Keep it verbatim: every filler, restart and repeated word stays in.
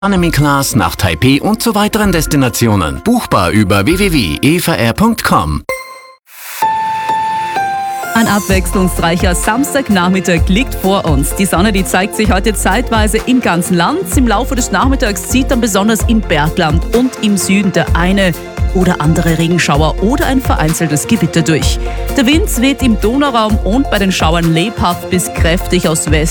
Economy Class nach Taipei und zu weiteren Destinationen. Buchbar über w w w punkt e v r punkt com. Ein abwechslungsreicher Samstagnachmittag liegt vor uns. Die Sonne, die zeigt sich heute zeitweise im ganzen Land. Im Laufe des Nachmittags zieht dann besonders im Bergland und im Süden der eine oder andere Regenschauer oder ein vereinzeltes Gewitter durch. Der Wind weht im Donauraum und bei den Schauern lebhaft bis kräftig aus West